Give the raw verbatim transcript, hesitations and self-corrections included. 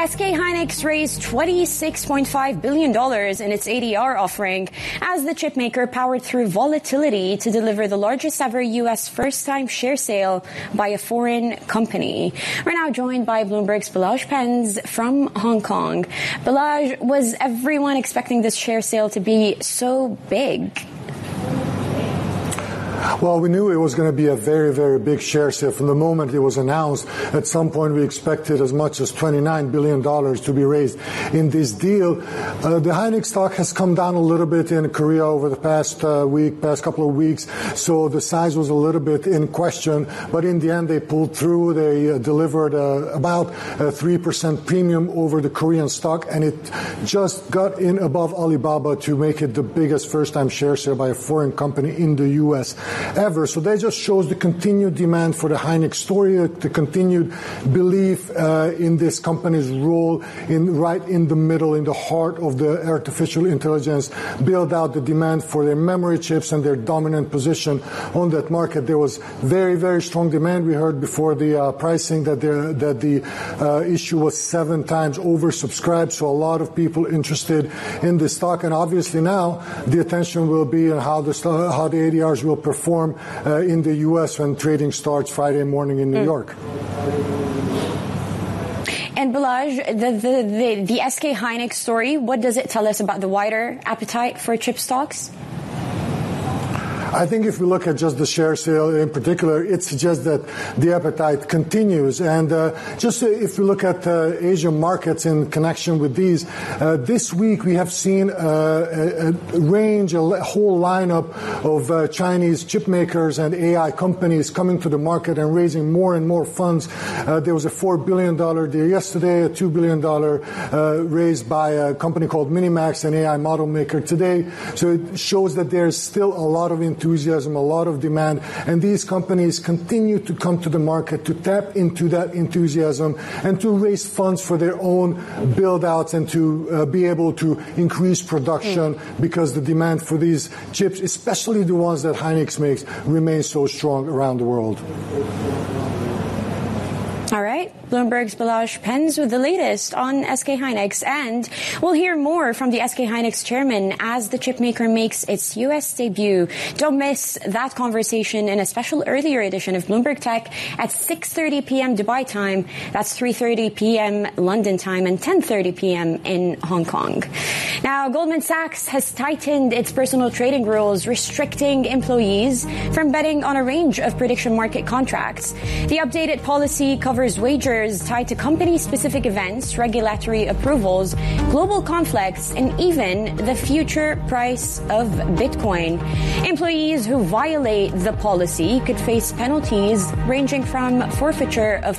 S K Hynix raised twenty-six point five billion dollars in its A D R offering as the chipmaker powered through volatility to deliver the largest ever U S first-time share sale by a foreign company. We're now joined by Bloomberg's Balazs Penz from Hong Kong. Balazs, was everyone expecting this share sale to be so big? Well, we knew it was going to be a very, very big share sale. From the moment it was announced, at some point we expected as much as twenty-nine billion dollars to be raised in this deal. Uh, the Hynix stock has come down a little bit in Korea over the past uh, week, past couple of weeks, so the size was a little bit in question. But in the end, they pulled through. They uh, delivered uh, about a three percent premium over the Korean stock, and it just got in above Alibaba to make it the biggest first-time share sale by a foreign company in the U S ever. So that just shows the continued demand for the Hynix story, the continued belief uh, in this company's role in right in the middle, in the heart of the artificial intelligence, build out the demand for their memory chips and their dominant position on that market. There was very, very strong demand. We heard before the uh, pricing that, there, that the uh, issue was seven times oversubscribed, so a lot of people interested in this stock. And obviously now the attention will be on how the, how the A D Rs will perform Uh, in the U S when trading starts Friday morning in New mm. York. And Balazs, the, the, the, the S K Hynix story, what does it tell us about the wider appetite for chip stocks? I think if we look at just the share sale in particular, it suggests that the appetite continues. And uh, just if we look at uh, Asian markets in connection with these, uh, this week we have seen uh, a, a range, a whole lineup of uh, Chinese chip makers and A I companies coming to the market and raising more and more funds. Uh, there was a four billion dollars deal yesterday, a two billion dollars uh, raised by a company called Minimax, an A I model maker today. So it shows that there's still a lot of enthusiasm enthusiasm, a lot of demand, and these companies continue to come to the market to tap into that enthusiasm and to raise funds for their own build-outs and to uh, be able to increase production mm. because the demand for these chips, especially the ones that Hynix makes, remains so strong around the world. All right. Bloomberg's Balazs Penz with the latest on S K Hynix. And we'll hear more from the S K Hynix chairman as the chipmaker makes its U S debut. Don't miss that conversation in a special earlier edition of Bloomberg Tech at six thirty p.m. Dubai time. That's three thirty p.m. London time and ten thirty p.m. in Hong Kong. Now, Goldman Sachs has tightened its personal trading rules, restricting employees from betting on a range of prediction market contracts. The updated policy covers wagers tied to company-specific events, regulatory approvals, global conflicts, and even the future price of Bitcoin. Employees who violate the policy could face penalties ranging from forfeiture of